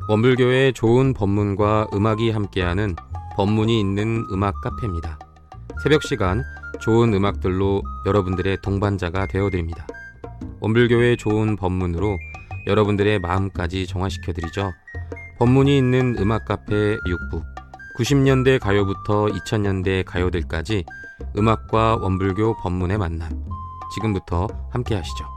원불교의 좋은 법문과 음악이 함께하는 법문이 있는 음악 카페입니다. 새벽 시간 좋은 음악들로 여러분들의 동반자가 되어드립니다. 원불교의 좋은 법문으로 여러분들의 마음까지 정화시켜드리죠. 법문이 있는 음악 카페 6부 90년대 가요부터 2000년대 가요들까지 음악과 원불교 법문의 만남, 지금부터 함께 하시죠.